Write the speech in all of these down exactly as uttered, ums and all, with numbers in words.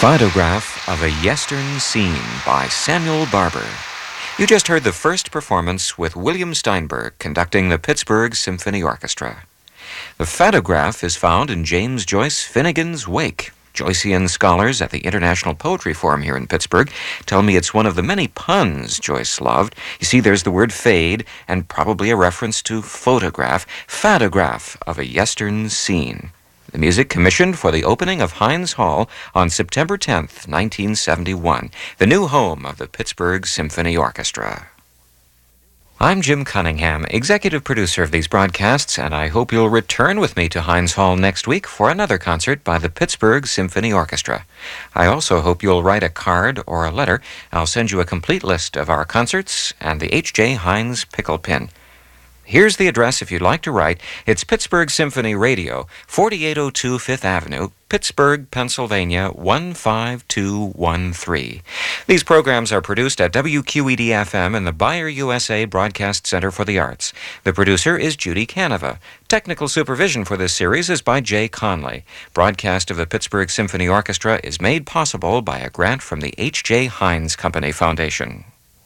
Photograph of a Yestern Scene by Samuel Barber. You just heard the first performance with William Steinberg conducting the Pittsburgh Symphony Orchestra. The photograph is found in James Joyce Finnegan's Wake. Joycean scholars at the International Poetry Forum here in Pittsburgh tell me it's one of the many puns Joyce loved. You see, there's the word fade and probably a reference to photograph, photograph of a Yestern Scene. The music commissioned for the opening of Heinz Hall on September tenth, nineteen seventy-one, the new home of the Pittsburgh Symphony Orchestra. I'm Jim Cunningham, executive producer of these broadcasts, and I hope you'll return with me to Heinz Hall next week for another concert by the Pittsburgh Symphony Orchestra. I also hope you'll write a card or a letter. I'll send you a complete list of our concerts and the H J Heinz pickle pin. Here's the address if you'd like to write. It's Pittsburgh Symphony Radio, forty-eight oh two Fifth Avenue, Pittsburgh, Pennsylvania, one five two one three. These programs are produced at W Q E D F M and the Bayer U S A Broadcast Center for the Arts. The producer is Judy Canova. Technical supervision for this series is by Jay Conley. Broadcast of the Pittsburgh Symphony Orchestra is made possible by a grant from the H J Heinz Company Foundation.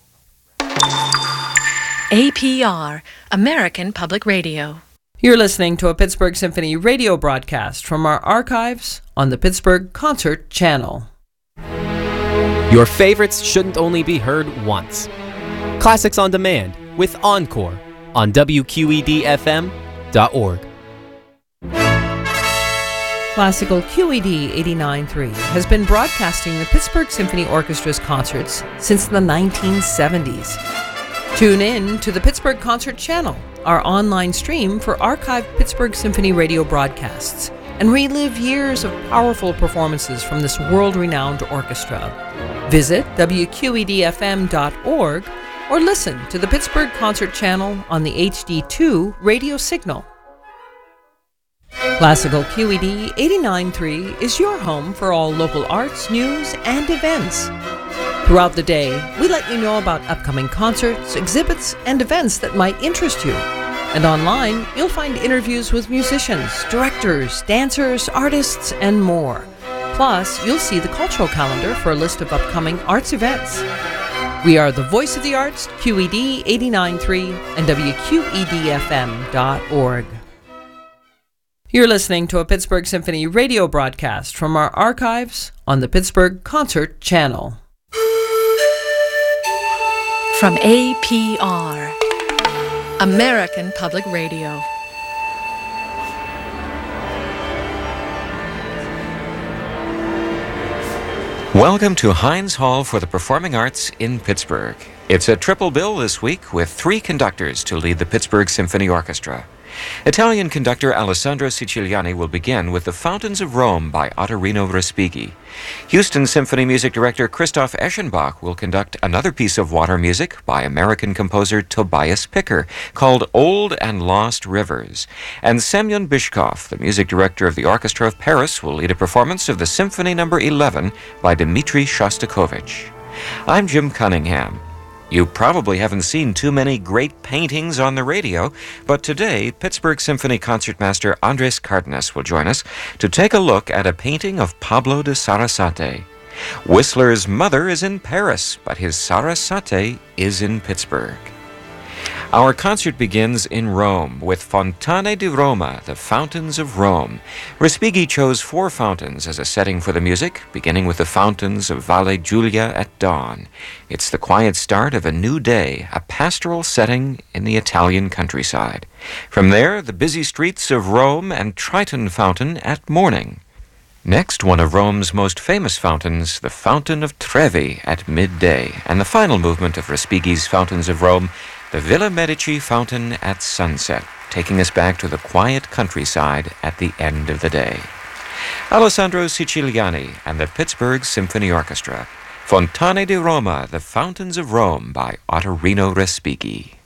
A P R, American Public Radio. You're listening to a Pittsburgh Symphony radio broadcast from our archives on the Pittsburgh Concert Channel. Your favorites shouldn't only be heard once. Classics on Demand with Encore on W Q E D F M dot org. Classical Q E D eighty-nine point three has been broadcasting the Pittsburgh Symphony Orchestra's concerts since the nineteen seventies. Tune in to the Pittsburgh Concert Channel, our online stream for archived Pittsburgh Symphony radio broadcasts, and relive years of powerful performances from this world-renowned orchestra. Visit W Q E D F M dot org or listen to the Pittsburgh Concert Channel on the H D two radio signal. Classical Q E D eighty-nine point three is your home for all local arts, news, and events. Throughout the day, we let you know about upcoming concerts, exhibits, and events that might interest you. And online, you'll find interviews with musicians, directors, dancers, artists, and more. Plus, you'll see the cultural calendar for a list of upcoming arts events. We are the voice of the arts, Q E D eighty-nine point three and W Q E D F M dot org. You're listening to a Pittsburgh Symphony radio broadcast from our archives on the Pittsburgh Concert Channel. From A P R, American Public Radio. Welcome to Heinz Hall for the Performing Arts in Pittsburgh. It's a triple bill this week with three conductors to lead the Pittsburgh Symphony Orchestra. Italian conductor Alessandro Siciliani will begin with The Fountains of Rome by Ottorino Respighi. Houston Symphony Music Director Christoph Eschenbach will conduct another piece of water music by American composer Tobias Picker called Old and Lost Rivers. And Semyon Bishkov, the music director of the Orchestra of Paris, will lead a performance of the Symphony Number eleven by Dmitri Shostakovich. I'm Jim Cunningham. You probably haven't seen too many great paintings on the radio, but today Pittsburgh Symphony concertmaster Andres Cardenas will join us to take a look at a painting of Pablo de Sarasate. Whistler's mother is in Paris, but his Sarasate is in Pittsburgh. Our concert begins in Rome with Fontane di Roma, the Fountains of Rome. Respighi chose four fountains as a setting for the music, beginning with the fountains of Valle Giulia at dawn. It's the quiet start of a new day, a pastoral setting in the Italian countryside. From there, the busy streets of Rome and Triton Fountain at morning. Next, one of Rome's most famous fountains, the Fountain of Trevi at midday, and the final movement of Respighi's Fountains of Rome, the Villa Medici Fountain at sunset, taking us back to the quiet countryside at the end of the day. Alessandro Siciliani and the Pittsburgh Symphony Orchestra. Fontane di Roma, The Fountains of Rome by Ottorino Respighi.